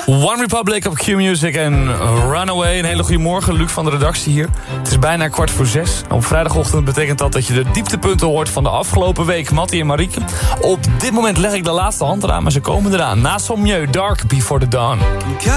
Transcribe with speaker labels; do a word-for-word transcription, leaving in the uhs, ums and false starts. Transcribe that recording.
Speaker 1: One Republic op Q-Music en Runaway. Een hele goede morgen, Luc van de redactie hier. Het is bijna kwart voor zes. Op vrijdagochtend betekent dat dat je de dieptepunten hoort van de afgelopen week. Mattie en Marieke. Op dit moment leg ik de laatste hand eraan, maar ze komen eraan. Na Sommieu, Dark Before the Dawn.